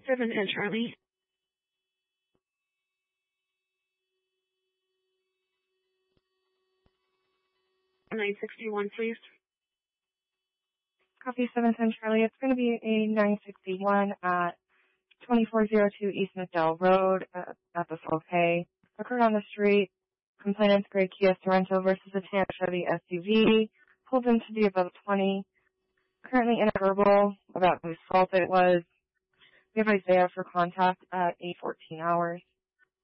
710 Charlie. 961, please. Copy 710 Charlie. It's going to be a 961 at 2402 East McDowell Road at the K. Occurred on the street. Complainant's gray Kia Sorento versus a tan Chevy SUV. Pulled in to be above 20. Currently in a verbal about whose fault it was. We have Isaiah for contact at 8:14 hours.